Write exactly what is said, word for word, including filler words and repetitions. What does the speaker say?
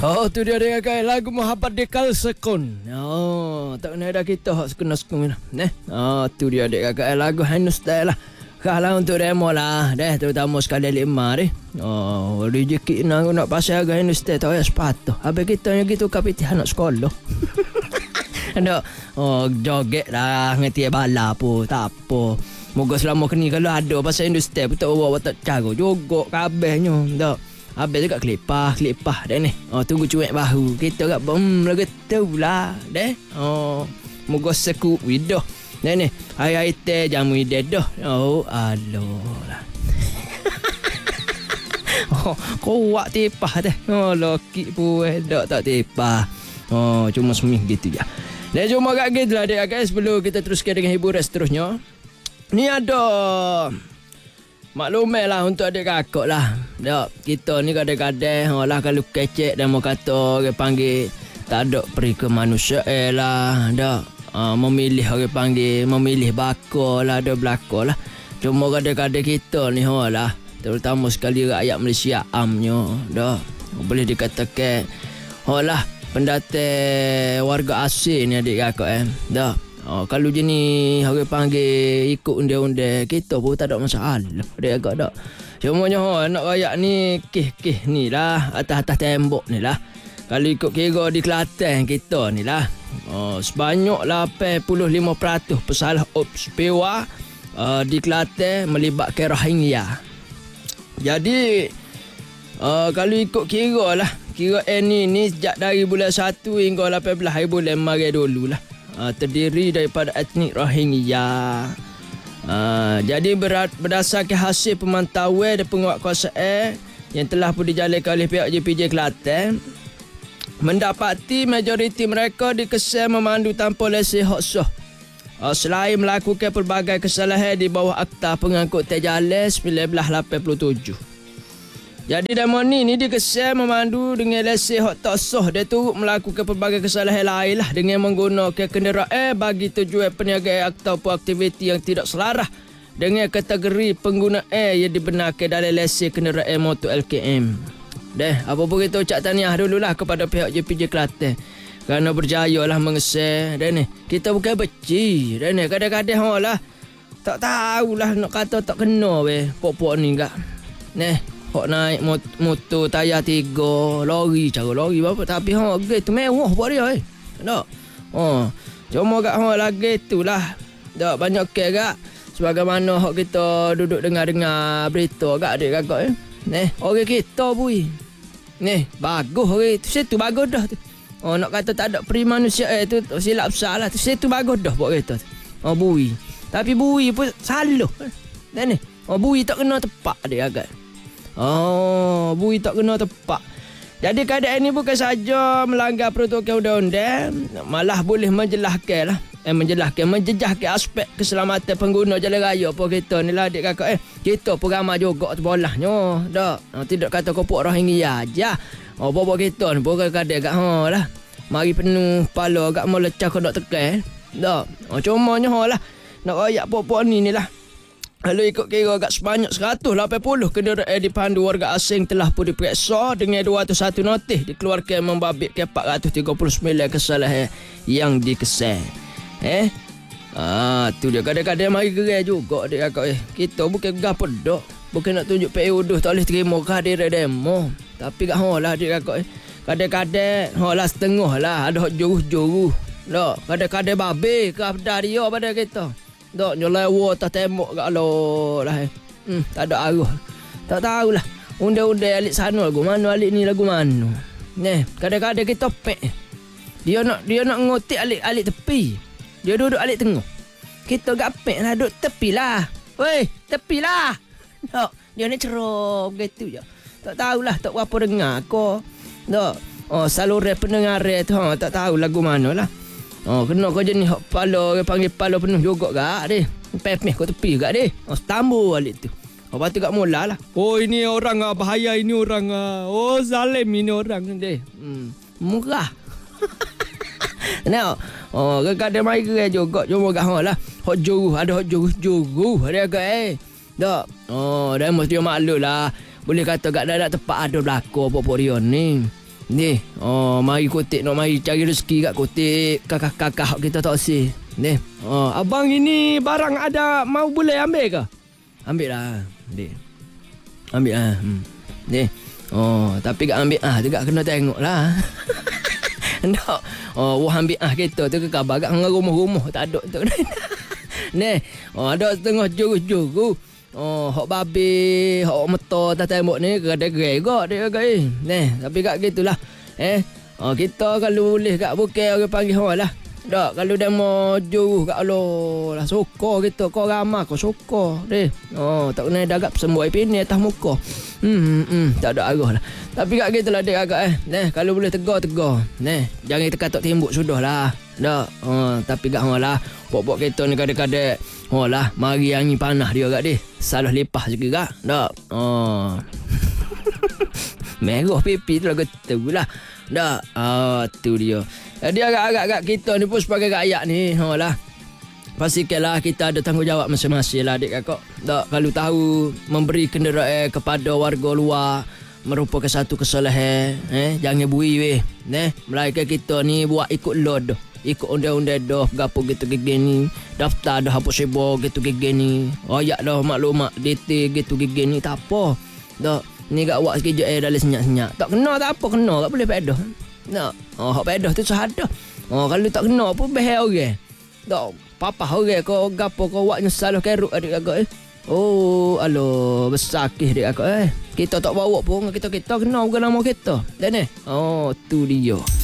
Oh, tu dia dia guys, lagu Muhabbat Dekal Sekun. Oh, tak kena ada kita hak sekun-sekun ni. Oh, tu dia dia guys, lagu Hanus style lah. Kalau untuk demo lah, deh terutama sekali lima ni. Oh, rezeki nak nak pasal harga Hanus style tak payah sepatu. Habis kita yang gitu kapiti anak sekolah. Ada oh joget lah ngeti bala pun tak apa. Moga selama kini kalau ada pasal Hanus style betul bawa tak cara jogok kabehnya. Dak. Habis juga kelipah, kelipah dah ni. Oh, tunggu cuek bahu. Kita kat bom lagu tu lah. Deh. Oh, moga seku widoh. Dah ni. Hai-hai teh jamu ide dah. Oh, aloh lah. Oh, kuat tipah dah. Oh, loki pun dak tak tipah. Oh, cuma semih gitu je. Dan cuma kat gitu lah dia guys. Sebelum kita teruskan dengan hiburan seterusnya. Ni ada maklumai lah untuk adik kakak lah. Dok, kita ni kadang-kadang oh lah kalau kecek dan mau kata orang panggil tak ada peri ke manusia eh lah. Dok, uh, memilih orang panggil memilih bakal lah, ada belakang lah. Cuma kadang-kadang kita ni oh lah, terutama sekali rakyat Malaysia amnya. Dok, boleh dikatakan oh lah pendatang warga asing ni adik kakak eh. Dok. Oh, kalau jenis orang panggil ikut unde-unde, kita pun tak ada masalah. Dia agak tak. Cumanya oh, nak rakyat ni kih-kih ni lah, atas-atas tembok ni lah. Kalau ikut kira di Kelantan kita ni lah. Oh, sebanyak lapan puluh lima peratus pesalah ops pewa uh, di Kelantan melibatkan Rohingya. Jadi uh, kalau ikut kira lah, kira ini ni sejak dari bulan satu hingga lapan belas hari bulan Maret dulu lah. Uh, terdiri daripada etnik Rohingya. Uh, jadi ber- berdasarkan hasil pemantauan dan penguatkuasaan yang telah pun dijalankan oleh pihak J P J Kelantan, mendapati majoriti mereka dikesan memandu tanpa lesen hak sah. Uh, selain melakukan pelbagai kesalahan di bawah Akta Pengangkutan Jalan seribu sembilan ratus lapan puluh tujuh. Jadi demo ni ni dikesan memandu dengan lesen hak tak sah. Dia turut melakukan pelbagai kesalahan lain lah dengan menggunakan kenderaan bagi tujuan perniagaan ataupun aktiviti yang tidak selaras dengan kategori penggunaan yang dibenarkan dalam lesen kenderaan motor L K M. Deh, apa pun kita ucap tahniah dululah kepada pihak J P J Kelantan kerana berjaya lah mengesan. Dan ni kita bukan beci. Dan ni kadang-kadang oh lah tak tahulah nak kata tak kena weh pok-pok ni enggak. Neh hok naik mot- motor tayar tiga, lori cara lori berapa tapi hok okay, tu mewah buat dia eh. Tak. Oh, cuma kat hok lagi itulah. Tak banyak ke gak sebagaimana hok kita duduk dengar-dengar berita gak adik kakak eh. Neh, orang kita bui. Neh, bagus orang tu situ bagus dah tu. Oh, nak kata tak ada peri manusia eh tu silap besar lah. Tu situ bagus dah buat kereta tu. Oh, bui. Tapi bui pun salah. Dan ni, oh bui tak kena tepak adik kakak. Oh, bui tak kena tepak. Jadi keadaan ini bukan saja melanggar protokol undang-undang, malah boleh menjelaskan lah. Eh, menjelaskan, menjejaskan aspek keselamatan pengguna jalan raya apa kita ni lah adik kakak eh. Kita pun ramai juga terbolahnya. Tak, oh, tidak kata kopok Rohingya aja. Oh, bawa kita ni pun kadang-kadang kat ha lah. Mari penuh pala agak mau lecah kau nak tekan. Tak, oh, cumanya ha lah. Nak rakyat pokok ni ni lah. Kalau ikut kira agak sebanyak seratus lapan puluh kenderaan dipandu warga asing telah pun diperiksa dengan dua ratus satu notis dikeluarkan membabitkan empat ratus tiga puluh sembilan kesalahan yang dikesan. Eh? Ah, tu dia kadang-kadang mari gerai juga adik kakak eh. Kita bukan gapo dak. Bukan nak tunjuk P U tak boleh terima kehadiran demo. Tapi kat hang lah adik kakak eh. Kadang-kadang hang lah setengah lah ada hak jurus-jurus. Dak, kadang-kadang babe ke apa dia pada kita. Dok nyolai wa atas tembok kat lo lah. Hmm, tak ada arah. Tak tahulah. Undang-undang alik sana lagu mana alik ni lagu mana. Neh, kadang-kadang kita pek. Dia nak dia nak ngotik alik-alik tepi. Dia duduk alik tengah. Kita gak pek lah duduk tepi lah. Weh, tepi lah. Dok, dia ni cerop gitu je. Tak tahulah tak apa dengar ko. Dok. Oh, saluran pendengar tu ha tak tahu lagu mana lah. Oh, kena kau jenis hak pala, orang panggil pala penuh juga gak deh. Pepeh kau tepi gak deh. Oh, tambur balik tu. Oh, lepas tu gak mula lah. Oh, ini orang ah bahaya ini orang ah. Oh, zalim ini orang deh. Hmm, murah. Nah, oh, kadang-kadang mai gerai juga cuma gak hang lah. Hak juru, ada hak juru-juru. Ada gak eh. Tak. Oh, dah mesti maklum lah. Boleh kata gak dah tepat ada belako apa-apa dia ni. Ni, oh, mari kutip nak mari cari rezeki kat kutip kakak-kakak kita tak si. Ni, oh, abang ini barang ada mau boleh ambil ke? Ambil lah. Ni. Ambil lah. Hmm. Ni. Oh, tapi kak ambil ah juga kena tengok lah. Nak. Oh, wah ambil ah kita tu ke khabar kat rumah-rumah tak ada tu. Ni, oh, ada setengah juru-juru. Oh, hok babi, hok motor tak tembok ni gede-gede gak dia guys. Ni, tapi kat gitulah. Eh, oh, kita kalau boleh kat bukan orang panggil hok lah. Dak kalau demo juru kat Allah lah suka kita kau ramah kau suka deh. Oh, tak kena dagap semua pini atas muka. Hmm, hmm, tak ada arah lah. Tapi kat gitulah dek agak eh. Neh, kalau boleh tegar-tegar. Neh, jangan terkatok timbuk sudahlah. Dak. Oh, tapi gak hang lah. Pok-pok kita ni kadang-kadang oh lah, mari angin panah dia kat dia. Salah lepas juga gak. Dak. Oh. Merah pipi tu lah getu lah. Dak. Ah, tu dia. Jadi agak-agak kita ni pun sebagai rakyat ni, oh lah. Pastikanlah kita ada tanggungjawab masing-masing lah adik kakak. Tak, kalau tahu memberi kenderaan kepada warga luar merupakan satu kesalahan, eh jangan bui weh. Neh, melainkan kita ni buat ikut law dah. Ikut undang-undang dah gapo gitu gigi ni. Daftar dah hapus sebo gitu gigi ni. Royak dah maklumat D T gitu gigi ni tak apa. Tak, ni gak buat sekejap eh dalam senyap-senyap. Tak kena tak apa kena, tak boleh pedah. Nak, oh hak pedah tu sahadah. Oh kalau tak kena pun behel orang. Tak papa orang kau gapo kau buat nyesal keruk adik kakak eh. Oh, aloh besar kes adik kakak eh. Kita tak bawa pun kita kita kena bukan nama kita. Dan eh. Oh, tu dia.